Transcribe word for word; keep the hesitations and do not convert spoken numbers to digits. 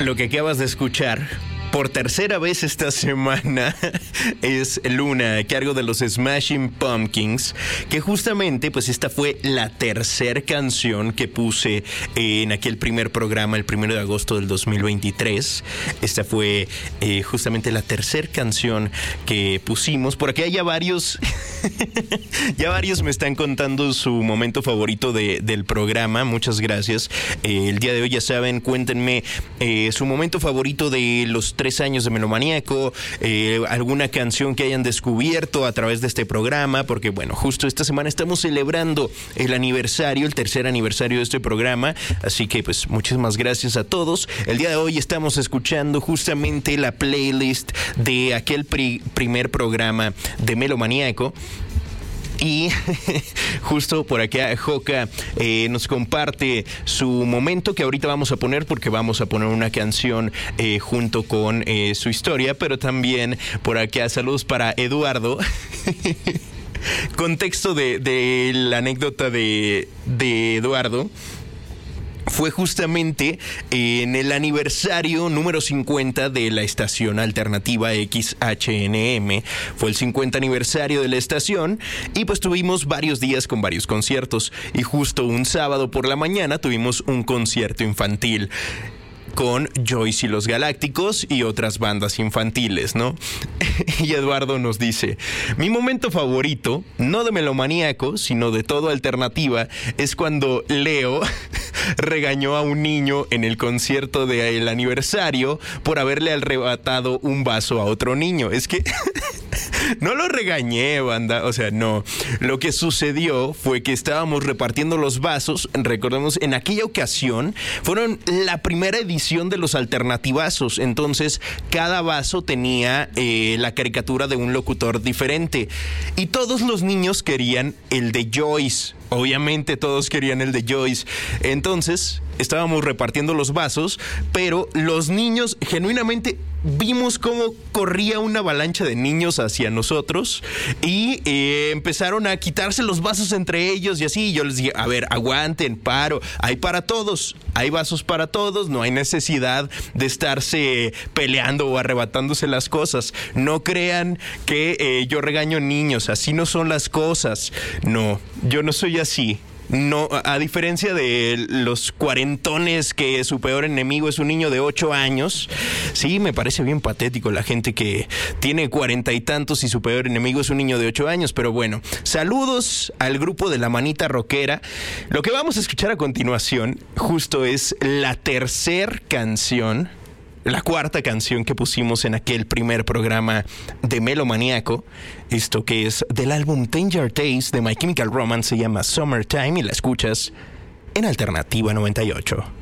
Lo que acabas de escuchar por tercera vez esta semana es Luna, a cargo de los Smashing Pumpkins, que justamente pues esta fue la tercera canción que puse en aquel primer programa el primero de agosto del dos mil veintitrés. Esta fue eh, justamente la tercera canción que pusimos. Por aquí ya varios ya varios me están contando su momento favorito de, del programa. Muchas gracias. Eh, el día de hoy, ya saben, cuéntenme eh, su momento favorito de los tres años de Melomaníaco, eh, alguna canción que hayan descubierto a través de este programa, porque bueno, justo esta semana estamos celebrando el aniversario, el tercer aniversario de este programa, así que pues muchísimas gracias a todos. El día de hoy estamos escuchando justamente la playlist de aquel pri- primer programa de Melomaníaco. Y justo por acá Joca eh, nos comparte su momento, que ahorita vamos a poner porque vamos a poner una canción eh, junto con eh, su historia, pero también por acá saludos para Eduardo. Contexto de, de la anécdota de, de Eduardo. Fue justamente en el aniversario número cincuenta de la estación alternativa X H N M. Fue el cincuenta aniversario de la estación y pues tuvimos varios días con varios conciertos. Y justo un sábado por la mañana tuvimos un concierto infantil con Joyce y los Galácticos y otras bandas infantiles, ¿no? Y Eduardo nos dice: mi momento favorito, no de Melomaníaco, sino de todo alternativa, es cuando Leo regañó a un niño en el concierto del aniversario por haberle arrebatado un vaso a otro niño. Es que no lo regañé, banda, o sea, no. Lo que sucedió fue que estábamos repartiendo los vasos. Recordemos, en aquella ocasión fueron la primera edición de los alternativazos. Entonces, cada vaso tenía eh, la caricatura de un locutor diferente. Y todos los niños querían el de Joyce. Obviamente todos querían el de Joyce. Entonces, estábamos repartiendo los vasos, pero los niños, genuinamente, vimos cómo corría una avalancha de niños hacia nosotros y eh, empezaron a quitarse los vasos entre ellos y así. Y yo les dije: a ver, aguanten, paro, hay para todos, hay vasos para todos, no hay necesidad de estarse peleando o arrebatándose las cosas. No crean que eh, yo regaño niños, así no son las cosas. No, yo no soy así. No, a diferencia de los cuarentones que su peor enemigo es un niño de ocho años, sí, me parece bien patético la gente que tiene cuarenta y tantos y su peor enemigo es un niño de ocho años, pero bueno, saludos al grupo de la manita rockera. Lo que vamos a escuchar a continuación justo es la tercer canción, la cuarta canción que pusimos en aquel primer programa de Melomaníaco. Esto que es del álbum Danger Days de My Chemical Romance, se llama Summertime y la escuchas en Alternativa noventa y ocho.